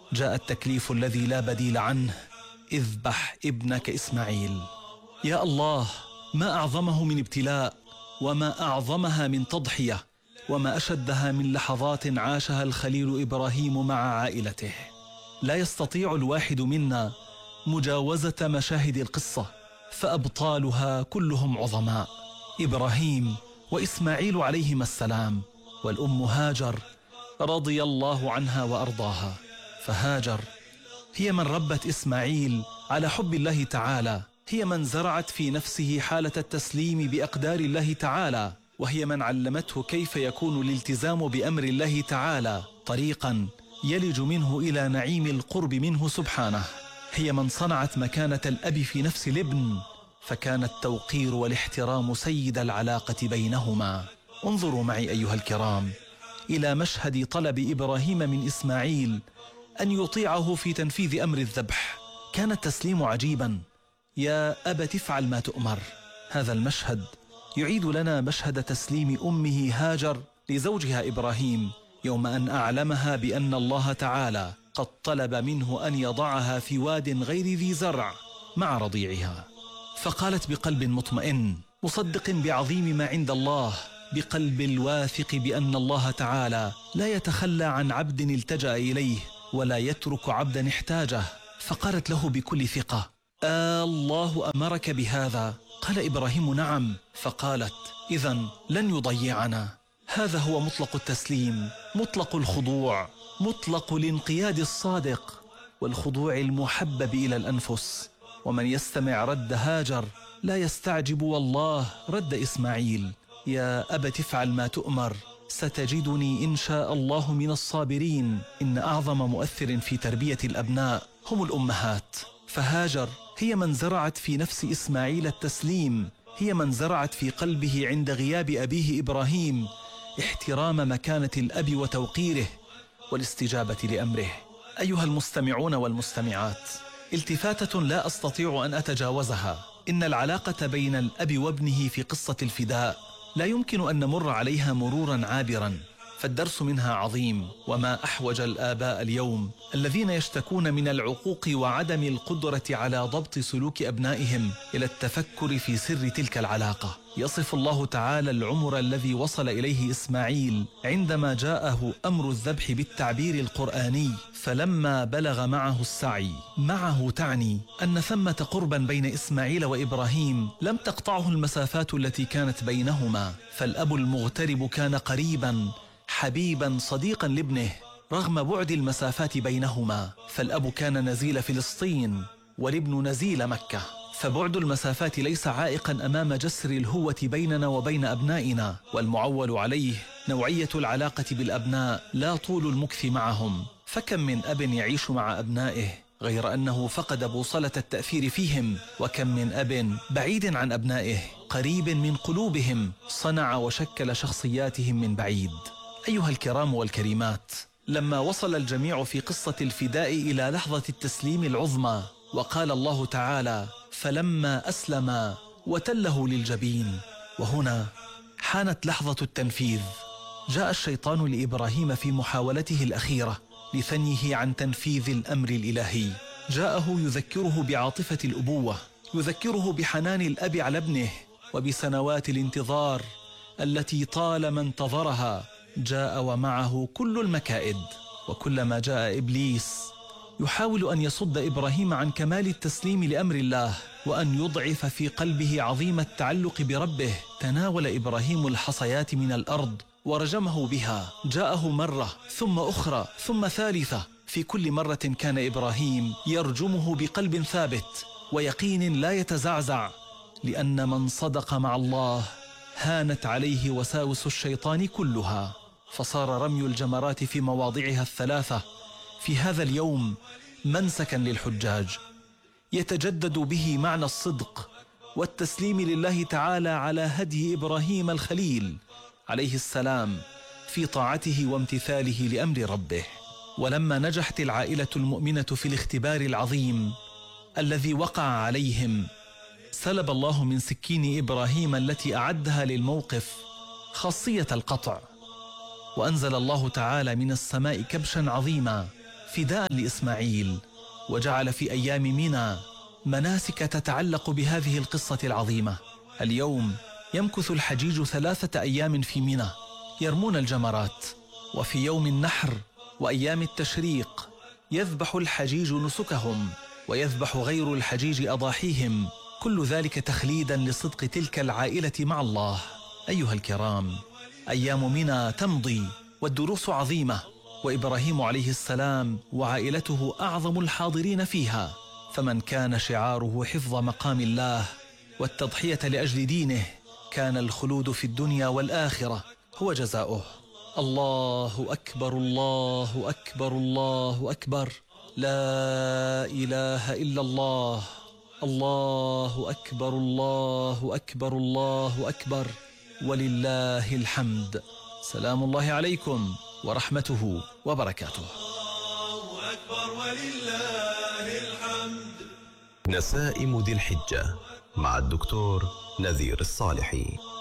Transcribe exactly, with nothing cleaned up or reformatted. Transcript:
جاء التكليف الذي لا بديل عنه: اذبح ابنك إسماعيل. يا الله، ما أعظمه من ابتلاء، وما أعظمها من تضحية، وما أشدها من لحظات عاشها الخليل إبراهيم مع عائلته. لا يستطيع الواحد منا مجاوزة مشاهد القصة، فأبطالها كلهم عظماء: إبراهيم وإسماعيل عليهما السلام، والأم هاجر رضي الله عنها وأرضاها. فهاجر هي من ربت إسماعيل على حب الله تعالى، هي من زرعت في نفسه حالة التسليم بأقدار الله تعالى، وهي من علمته كيف يكون الالتزام بأمر الله تعالى طريقا يلج منه إلى نعيم القرب منه سبحانه. هي من صنعت مكانة الأب في نفس الابن، فكان التوقير والاحترام سيد العلاقة بينهما. انظروا معي أيها الكرام إلى مشهد طلب إبراهيم من إسماعيل أن يطيعه في تنفيذ أمر الذبح. كان التسليم عجيبا: يا أبت افعل ما تؤمر. هذا المشهد يعيد لنا مشهد تسليم أمه هاجر لزوجها إبراهيم يوم أن أعلمها بأن الله تعالى قد طلب منه أن يضعها في واد غير ذي زرع مع رضيعها. فقالت بقلب مطمئن مصدق بعظيم ما عند الله، بقلب الواثق بأن الله تعالى لا يتخلى عن عبد التجأ إليه ولا يترك عبدا احتاجه. فقالت له بكل ثقة: آه الله أمرك بهذا؟ قال إبراهيم: نعم. فقالت: إذن لن يضيعنا. هذا هو مطلق التسليم، مطلق الخضوع، مطلق الانقياد الصادق والخضوع المحبب إلى الأنفس. ومن يستمع رد هاجر لا يستعجب والله رد إسماعيل: يا أبت افعل ما تؤمر، ستجدني إن شاء الله من الصابرين. إن أعظم مؤثر في تربية الأبناء هم الأمهات، فهاجر هي من زرعت في نفس إسماعيل التسليم، هي من زرعت في قلبه عند غياب أبيه إبراهيم احترام مكانة الأب وتوقيره والاستجابة لأمره. أيها المستمعون والمستمعات، التفاتة لا أستطيع أن أتجاوزها. إن العلاقة بين الأب وابنه في قصة الفداء لا يمكن أن نمر عليها مرورا عابرا، فالدرس منها عظيم. وما أحوج الآباء اليوم الذين يشتكون من العقوق وعدم القدرة على ضبط سلوك أبنائهم إلى التفكر في سر تلك العلاقة. يصف الله تعالى العمر الذي وصل إليه إسماعيل عندما جاءه أمر الذبح بالتعبير القرآني: فلما بلغ معه السعي. معه تعني أن ثمة قربا بين إسماعيل وإبراهيم لم تقطعه المسافات التي كانت بينهما، فالأب المغترب كان قريبا حبيبا صديقا لابنه رغم بعد المسافات بينهما. فالأب كان نزيل فلسطين والابن نزيل مكة، فبعد المسافات ليس عائقا أمام جسر الهوة بيننا وبين أبنائنا. والمعول عليه نوعية العلاقة بالأبناء لا طول المكث معهم. فكم من أب يعيش مع أبنائه غير أنه فقد بوصلة التأثير فيهم، وكم من أب بعيد عن أبنائه قريب من قلوبهم صنع وشكل شخصياتهم من بعيد. أيها الكرام والكريمات، لما وصل الجميع في قصة الفداء إلى لحظة التسليم العظمى، وقال الله تعالى: فلما أسلما وتله للجبين، وهنا حانت لحظة التنفيذ. جاء الشيطان لإبراهيم في محاولته الأخيرة لثنيه عن تنفيذ الأمر الإلهي. جاءه يذكره بعاطفة الأبوة، يذكره بحنان الأب على ابنه وبسنوات الانتظار التي طالما انتظرها. جاء ومعه كل المكائد. وكلما جاء إبليس يحاول أن يصد إبراهيم عن كمال التسليم لأمر الله وأن يضعف في قلبه عظيم التعلق بربه، تناول إبراهيم الحصيات من الأرض ورجمه بها. جاءه مرة ثم أخرى ثم ثالثة، في كل مرة كان إبراهيم يرجمه بقلب ثابت ويقين لا يتزعزع، لأن من صدق مع الله هانت عليه وساوس الشيطان كلها. فصار رمي الجمرات في مواضعها الثلاثة في هذا اليوم منسكا للحجاج، يتجدد به معنى الصدق والتسليم لله تعالى على هدي إبراهيم الخليل عليه السلام في طاعته وامتثاله لأمر ربه. ولما نجحت العائلة المؤمنة في الاختبار العظيم الذي وقع عليهم، سلب الله من سكين إبراهيم التي أعدها للموقف خاصية القطع، وأنزل الله تعالى من السماء كبشا عظيما فداء لإسماعيل، وجعل في أيام منى مناسك تتعلق بهذه القصة العظيمة. اليوم يمكث الحجيج ثلاثة أيام في منى يرمون الجمرات، وفي يوم النحر وأيام التشريق يذبح الحجيج نسكهم، ويذبح غير الحجيج أضاحيهم، كل ذلك تخليدا لصدق تلك العائلة مع الله. أيها الكرام، أيام منى تمضي والدروس عظيمة، وإبراهيم عليه السلام وعائلته أعظم الحاضرين فيها، فمن كان شعاره حفظ مقام الله والتضحية لأجل دينه كان الخلود في الدنيا والآخرة هو جزاؤه. الله أكبر، الله أكبر، الله أكبر، لا إله إلا الله، الله أكبر، الله أكبر، الله أكبر، ولله الحمد. سلام الله عليكم ورحمته وبركاته. الله أكبر ولله الحمد. نسائم ذي الحجة مع الدكتور نذير الصالحي.